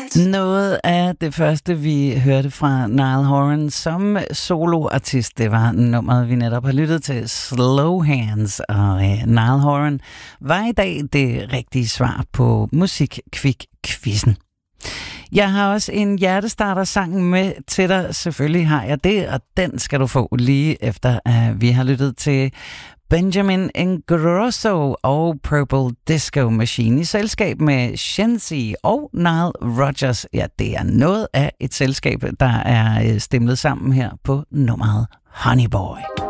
Noget af det første, vi hørte fra Niall Horan som soloartist, det var nummeret, vi netop har lyttet til, Slow Hands. Og Niall Horan var i dag det rigtige svar på Musikquiz-quizzen. Jeg har også en hjertestarter-sang med til dig. Selvfølgelig har jeg det, og den skal du få lige efter, at vi har lyttet til Benjamin Ingrosso og Purple Disco Machine i selskab med Shenzi og Nile Rodgers. Ja, det er noget af et selskab, der er stemlet sammen her på nummeret Honey Boy.